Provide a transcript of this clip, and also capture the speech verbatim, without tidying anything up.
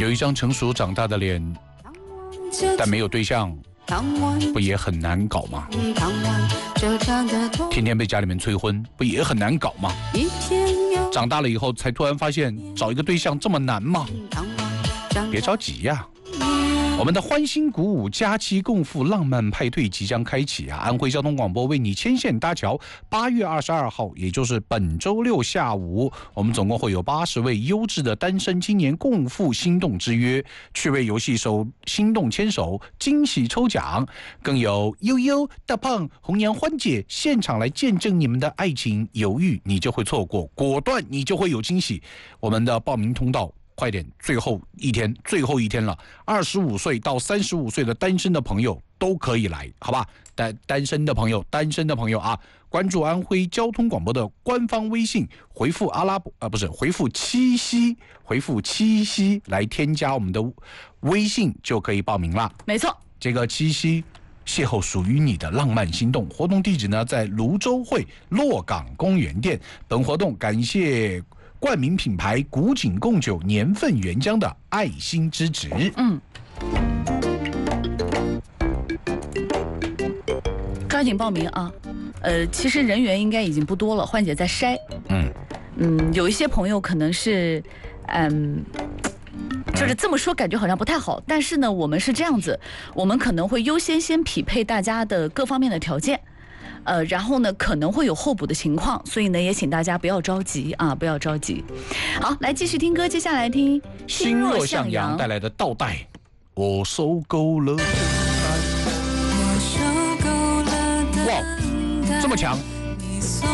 有一张成熟长大的脸，但没有对象，不也很难搞吗？天天被家里面催婚，不也很难搞吗？长大了以后才突然发现找一个对象这么难吗？别着急呀、啊，我们的欢欣鼓舞佳期共赴浪漫派对即将开启啊！安徽交通广播为你牵线搭桥，八月二十二号，也就是本周六下午，我们总共会有八十位优质的单身青年共赴心动之约，趣味游戏手心动牵手，惊喜抽奖，更有悠悠、大胖、红娘、欢姐现场来见证你们的爱情。犹豫你就会错过，果断你就会有惊喜。我们的报名通道。快点，最后一天，最后一天了！二十五岁到三十五岁的单身的朋友都可以来，好吧？单单身的朋友，单身的朋友啊，关注安徽交通广播的官方微信，回复阿拉伯啊、呃，不是回复七夕，回复七夕来添加我们的微信就可以报名了。 没错， 这个七夕邂逅属于你的浪漫心动活动地址呢，在泸州会洛港公园店。本活动感谢。冠名品牌古井贡酒年份原浆的爱心支持。 嗯，抓紧报名啊！呃，其实人员应该已经不多了，欢姐在筛。 嗯嗯，有一些朋友可能是，嗯。就是这么说，感觉好像不太好。但是呢，我们是这样子，我们可能会优先先匹配大家的各方面的条件。呃，然后呢，可能会有候补的情况，所以呢，也请大家不要着急啊，不要着急。好，来继续听歌，接下来听心若向阳带来的倒带。我受够了，哇，这么强！